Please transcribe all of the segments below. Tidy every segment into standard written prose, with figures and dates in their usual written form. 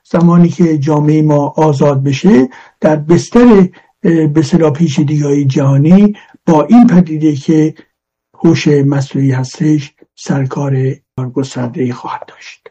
زمانی که جامعه ما آزاد بشه در بستر به اصطلاح پیچیدگی‌های جهانی با این پدیده که هوش مصنوعی هستش سرکار گسترده‌ای خواهد داشت.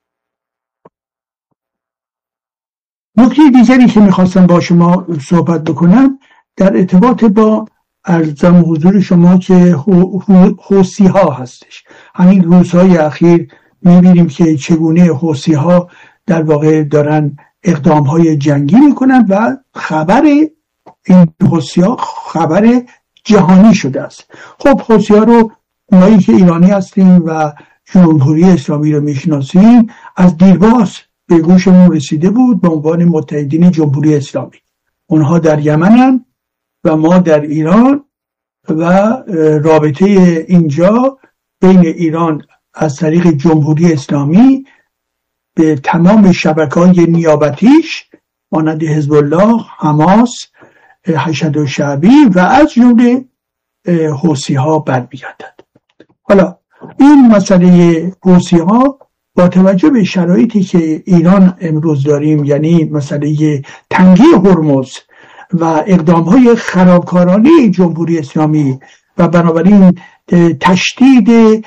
نکته دیگری که میخواستم با شما صحبت بکنم در ارتباط با ارزم حضور شما که حوثی ها هستش. همین روزهای اخیر میبینیم که چگونه حوثی ها در واقع دارن اقدام های جنگی میکنن و خبر این حوثی ها خبر جهانی شده است. خب حوثی ها رو اونایی که ایرانی هستیم و جمهوری اسلامی رو میشناسیم از دیرباز به گوشمون رسیده بود به عنوان متحدین جمهوری اسلامی. اونها در یمنن و ما در ایران و رابطه اینجا بین ایران از طریق جمهوری اسلامی به تمام شبکه‌های نیابتیش مانند حزب الله، حماس، حشد شعبی و از جمله حوثی ها برمیگردد. حالا این مسئله حوثی ها با توجه به شرایطی که ایران امروز داریم، یعنی مسئله تنگی هرمز و اقدام‌های خرابکارانه جمهوری اسلامی و بنابراین تشدید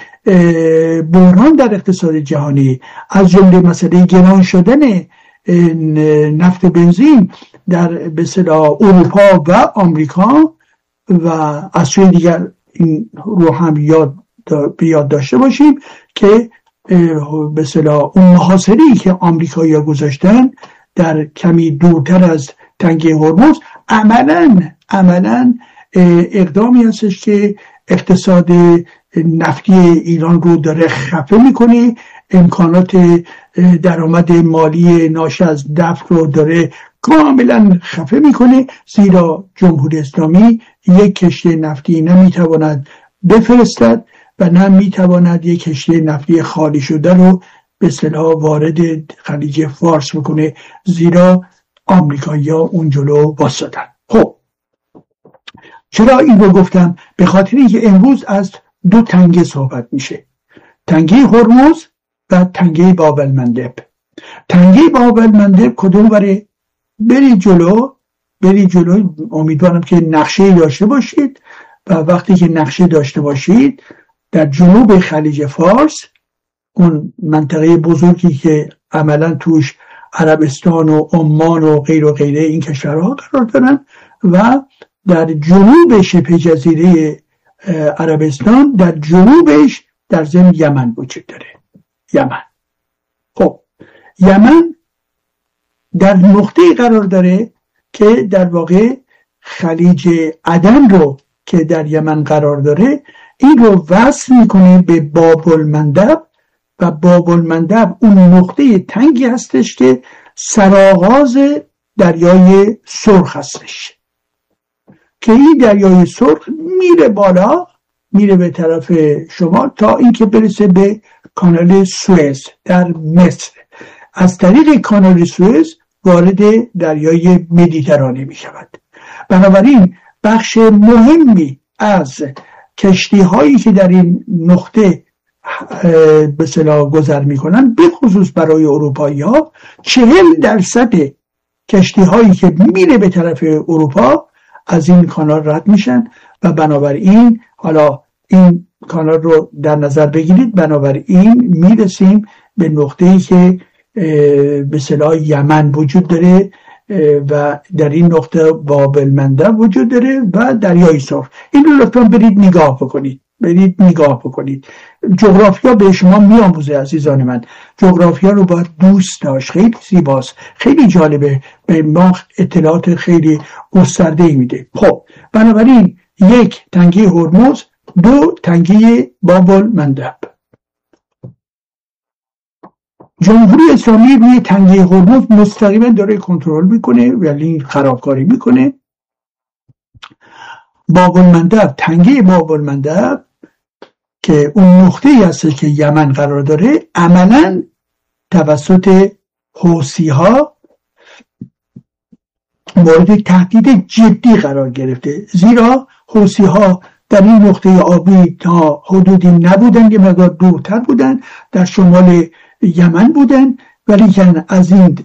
بحران در اقتصاد جهانی، از جمله مسئله گران شدن نفت بنزین در به اصطلاح اروپا و آمریکا و از سوی دیگر این رو هم به یاد داشته باشیم که به اصطلاح اون محاصره‌ای که آمریکایی‌ها گذاشتن در کمی دورتر از تنگه هرمز عملاً اقدامی هستش که اقتصاد نفتی ایران رو داره خفه میکنه، امکانات درآمد مالی ناشی از نفت رو داره کاملا خفه میکنه، زیرا جمهوری اسلامی یک کشتی نفتی نمیتواند بفرستد و نمیتواند یک کشتی نفتی خالی شده رو به اصطلاح وارد خلیج فارس بکنه، زیرا آمریکایی‌ها اون جلو واسطن. خب چرا این رو گفتم؟ به خاطر اینکه امروز از دو تنگه صحبت میشه، تنگه هرمز و تنگه باب المندب. تنگه باب المندب کدوم بره؟ برید جلو. امیدوارم که نقشه داشته باشید و وقتی که نقشه داشته باشید در جنوب خلیج فارس، اون منطقه بزرگی که عملا توش عربستان و عمان و غیره این کشورها قرار دارن و در جنوب شبه جزیره عربستان در جنوبش در ضمن یمن وجود داره. خب یمن در نقطه قرار داره که در واقع خلیج عدن رو که در یمن قرار داره این رو وصل میکنه به باب المندب و باب المندب اون نقطه تنگی هستش که سرآغاز دریای سرخ هستش که این دریای سرخ میره بالا، میره به طرف شمال تا اینکه برسه به کانال سوئز در مصر. از طریق کانال سوئز وارد دریای مدیترانه می شود. بنابراین بخش مهمی از کشتی هایی که در این نقطه به اصطلاح گذر می کنن، به خصوص برای اروپایی ها 40% کشتی هایی که میره به طرف اروپا از این کانال رد میشن و بنابراین حالا این کانال رو در نظر بگیرید، بنابراین میرسیم به نقطه‌ای که به اصطلاح یمن وجود داره و در این نقطه باب المندب وجود داره و دریای سرخ. این رو لطفا برید نگاه بکنید. جغرافیا به شما میآموزه عزیزان من. جغرافیا رو باید دوست داشت، خیلی زیباست، خیلی جالبه، به ما اطلاعات خیلی گسترده‌ای میده. خب بنابراین 1 تنگه هرمز، 2 تنگه باب المندب. جمهوری اسلامی روی تنگه هرمز مستقیما داره کنترل میکنه ولی خرابکاری میکنه. باب المندب، تنگه باب المندب که اون نقطه‌ای هست که یمن قرار داره، عملاً توسط حوثی ها مورد تهدید جدی قرار گرفته، زیرا حوثی ها در این نقطه آبی تا حدودی نبودن، یه مقدار دورتر بودن، در شمال یمن بودن، ولی از این